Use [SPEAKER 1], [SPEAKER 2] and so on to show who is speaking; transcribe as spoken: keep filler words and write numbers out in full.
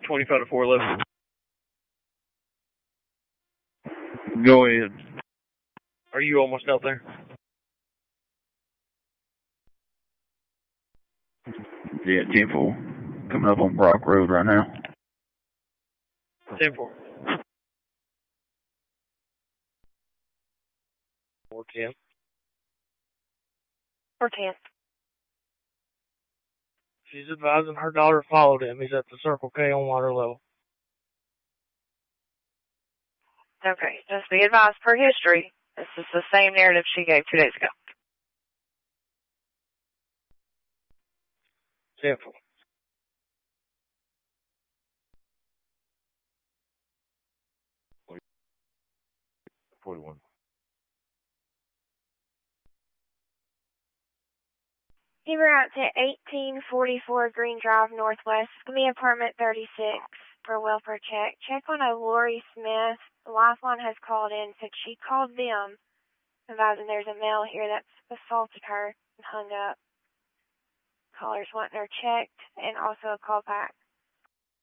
[SPEAKER 1] twenty-five to four eleven. Go ahead. Are you almost out there?
[SPEAKER 2] Yeah, ten four. Coming up on Brock Road right now.
[SPEAKER 1] ten four. four ten.
[SPEAKER 3] four ten.
[SPEAKER 1] She's advising her daughter followed him. He's at the Circle K on water level.
[SPEAKER 3] Okay, just be advised per history. This is the same narrative she gave two days ago.
[SPEAKER 1] ten four.
[SPEAKER 4] forty-one.
[SPEAKER 5] You were out to eighteen forty-four Green Drive Northwest. Give me apartment thirty-six for a welfare check. Check on a Lori Smith. The Lifeline has called in, said she called them, advising there's a male here that's assaulted her and hung up. Callers wanting her checked and also a call back.